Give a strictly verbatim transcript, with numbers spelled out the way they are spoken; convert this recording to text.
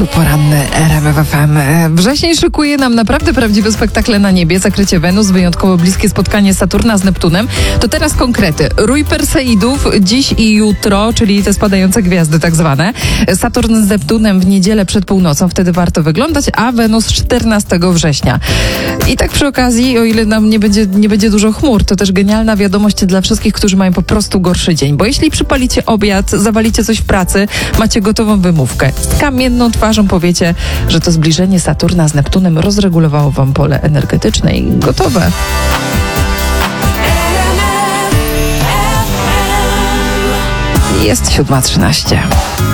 Tu poranny R M F F M. Wrzesień szykuje nam naprawdę prawdziwe spektakle na niebie. Zakrycie Wenus, wyjątkowo bliskie spotkanie Saturna z Neptunem. To teraz konkrety. Rój Perseidów dziś i jutro, czyli te spadające gwiazdy tak zwane. Saturn z Neptunem w niedzielę przed północą, wtedy warto wyglądać, a Wenus czternastego września. I tak przy okazji, o ile nam nie będzie, nie będzie dużo chmur, to też genialna wiadomość dla wszystkich, którzy mają po prostu gorszy dzień. Bo jeśli przypalicie obiad, zawalicie coś w pracy, macie gotową wymówkę. Z kamienną twarzą powiecie, że to zbliżenie Saturna z Neptunem rozregulowało wam pole energetyczne i gotowe. Jest siódma trzynaście.